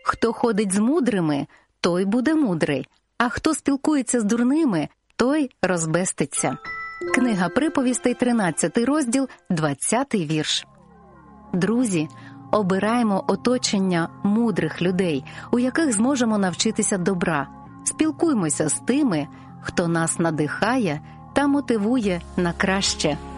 Хто ходить з мудрими, той буде мудрий, а хто спілкується з дурними, той розбеститься. Книга Приповістей, 13 розділ, 20 вірш. Друзі, обираємо оточення мудрих людей, у яких зможемо навчитися добра. Спілкуймося з тими, хто нас надихає та мотивує на краще.